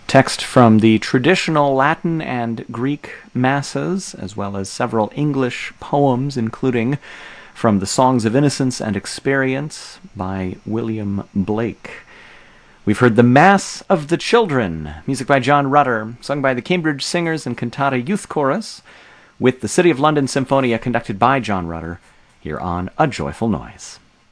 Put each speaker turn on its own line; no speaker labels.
Text from the traditional Latin and Greek masses, as well as several English poems, including from the Songs of Innocence and Experience by William Blake. We've heard The Mass of the Children, music by John Rutter, sung by the Cambridge Singers and Cantata Youth Chorus, with the City of London Symphonia conducted by John Rutter, here on A Joyful Noise.